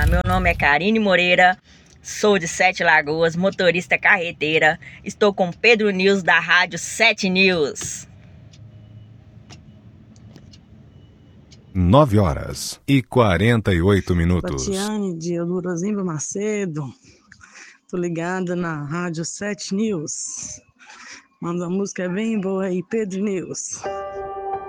Olá, meu nome é Karine Moreira, sou de Sete Lagoas, motorista carreteira. Estou com Pedro News da Rádio 7 News. 9h48. Tatiane de Elurazinho Macedo, tô ligada na Rádio 7 News. Manda uma música bem boa aí, Pedro News.